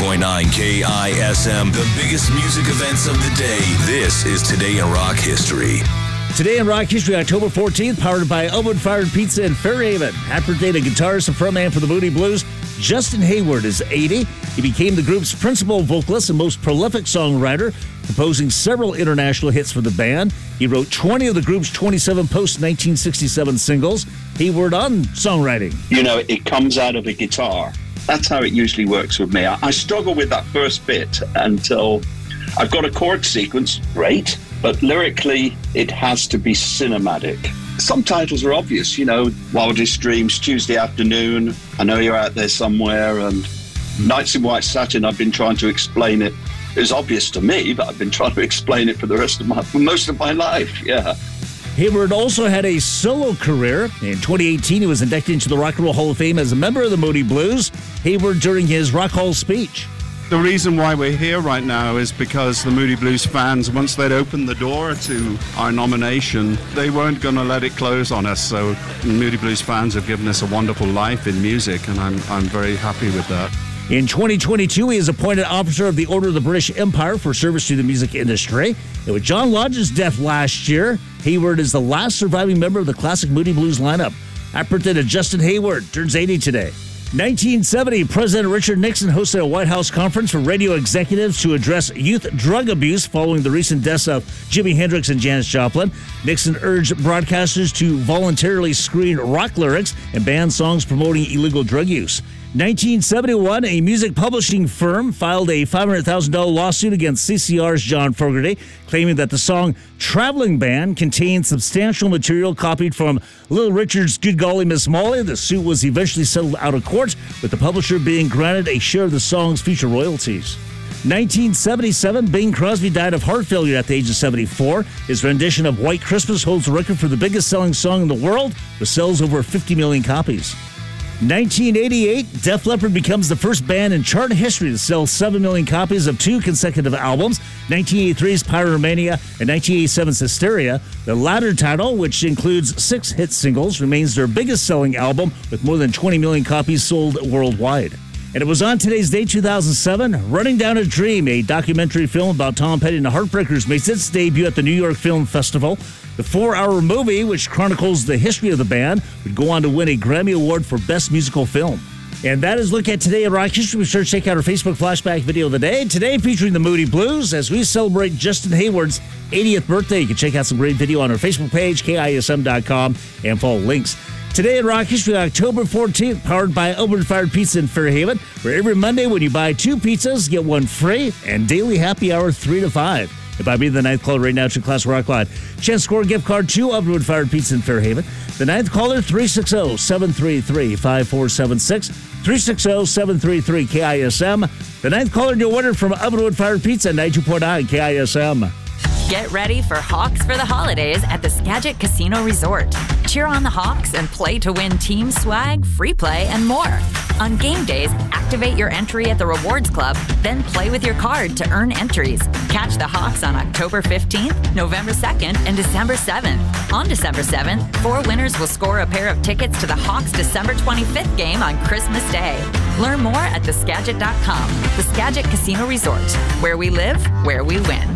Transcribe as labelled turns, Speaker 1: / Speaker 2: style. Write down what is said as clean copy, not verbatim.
Speaker 1: 92.9 KISM, the biggest music events of the day. This is Today in Rock History.
Speaker 2: Today in Rock History, October 14th, powered by Elwood Fired Pizza in Fairhaven. Happy birthday to guitarist and frontman for the Moody Blues, Justin Hayward is 80. He became the group's principal vocalist and most prolific songwriter, composing several international hits for the band. He wrote 20 of the group's 27 post-1967 singles. Hayward on songwriting.
Speaker 3: You know, it comes out of a guitar. That's how it usually works with me. I struggle with that first bit until I've got a chord sequence, great, but lyrically, it has to be cinematic. Some titles are obvious, you know, Wildest Dreams, Tuesday Afternoon, I Know You're Out There Somewhere, and Nights in White Satin. I've been trying to explain it. It was obvious to me, but I've been trying to explain it for most of my life, yeah.
Speaker 2: Hayward also had a solo career. In 2018, he was inducted into the Rock and Roll Hall of Fame as a member of the Moody Blues. Hayward during his Rock Hall speech.
Speaker 4: The reason why we're here right now is because the Moody Blues fans, once they'd opened the door to our nomination, they weren't going to let it close on us. So the Moody Blues fans have given us a wonderful life in music, and I'm very happy with that.
Speaker 2: In 2022, he is appointed Officer of the Order of the British Empire for service to the music industry. And with John Lodge's death last year, Hayward is the last surviving member of the classic Moody Blues lineup. Happy birthday to Justin Hayward, turns 80 today. 1970, President Richard Nixon hosted a White House conference for radio executives to address youth drug abuse following the recent deaths of Jimi Hendrix and Janis Joplin. Nixon urged broadcasters to voluntarily screen rock lyrics and ban songs promoting illegal drug use. 1971, a music publishing firm filed a $500,000 lawsuit against CCR's John Fogerty, claiming that the song Traveling Band contained substantial material copied from Little Richard's Good Golly Miss Molly. The suit was eventually settled out of court, with the publisher being granted a share of the song's future royalties. 1977, Bing Crosby died of heart failure at the age of 74. His rendition of White Christmas holds the record for the biggest selling song in the world, which sells over 50 million copies. 1988, Def Leppard becomes the first band in chart history to sell 7 million copies of 2 consecutive albums, 1983's Pyromania and 1987's Hysteria. The latter title, which includes 6 hit singles, remains their biggest selling album with more than 20 million copies sold worldwide. And it was on today's day, 2007, Running Down a Dream, a documentary film about Tom Petty and the Heartbreakers, makes its debut at the New York Film Festival. The 4-hour movie, which chronicles the history of the band, would go on to win a Grammy Award for Best Musical Film. And that is a look at Today in Rock History. Be sure to check out our Facebook flashback video of the day. Today featuring the Moody Blues as we celebrate Justin Hayward's 80th birthday. You can check out some great video on our Facebook page, KISM.com, and follow links. Today in Rock History, October 14th, powered by Elwood Fired Pizza in Fairhaven, where every Monday when you buy 2 pizzas, get 1 free, and daily happy hour 3 to 5. If I be the 9th caller right now to Classic Rock Line, chance to score a gift card to Elwood Fired Pizza in Fairhaven. The 9th caller, 360-733-5476, 360-733-KISM. The 9th caller, you'll order from Elwood Fired Pizza, 92.9 KISM.
Speaker 5: Get ready for Hawks for the holidays at the Skagit Casino Resort. Cheer on the Hawks and play to win team swag, free play, and more. On game days, activate your entry at the Rewards Club, then play with your card to earn entries. Catch the Hawks on October 15th, November 2nd, and December 7th. On December 7th, 4 winners will score a pair of tickets to the Hawks December 25th game on Christmas Day. Learn more at theskagit.com. The Skagit Casino Resort, where we live, where we win.